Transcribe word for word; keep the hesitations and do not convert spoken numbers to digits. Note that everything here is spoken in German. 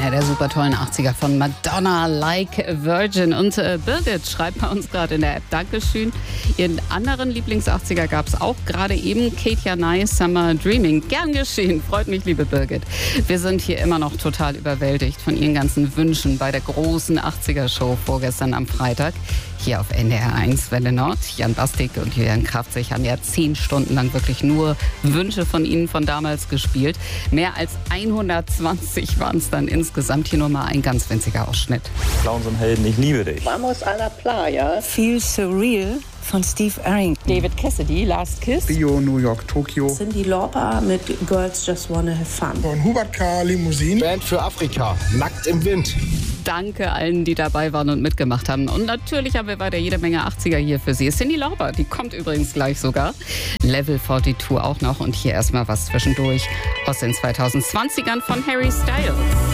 Ja, der super tollen achtziger von Madonna, Like a Virgin. Und äh, Birgit schreibt bei uns gerade in der App, Dankeschön. Ihren anderen Lieblings-achtziger gab es auch gerade eben. Katja Nye, Summer Dreaming. Gern geschehen. Freut mich, liebe Birgit. Wir sind hier immer noch total überwältigt von Ihren ganzen Wünschen bei der großen achtziger-Show vorgestern am Freitag. Hier auf N D R eins Welle Nord. Jan Bastik und Julian Kraftzig haben ja zehn Stunden lang wirklich nur Wünsche von Ihnen von damals gespielt. Mehr als hundertzwanzig waren es dann insgesamt. Hier nur mal ein ganz winziger Ausschnitt. Clowns und Helden, ich liebe dich. Vamos a la playa. Feel Surreal von Steve Arrington. David Cassidy, Last Kiss. Rio, New York, Tokio. Cyndi Lauper mit Girls Just Wanna Have Fun. Von Hubert K. Limousine. Band für Afrika, Nackt im Wind. Danke allen, die dabei waren und mitgemacht haben. Und natürlich haben wir weiter jede Menge achtziger hier für Sie. Cyndi Lauper, die kommt übrigens gleich sogar. Level zweiundvierzig auch noch. Und hier erstmal was zwischendurch aus den zweitausendzwanzigern von Harry Styles.